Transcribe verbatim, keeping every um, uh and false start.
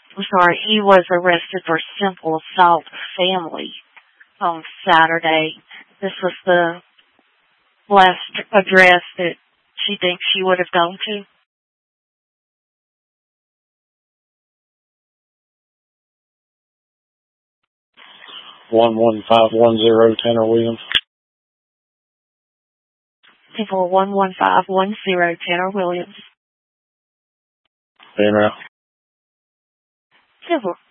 I'm sorry, he was arrested for simple assault family on Saturday. This was the last address that she thinks she would have gone to. One one five one zero Tanner Williams. People one one five one zero Tanner Williams. Female. Civil.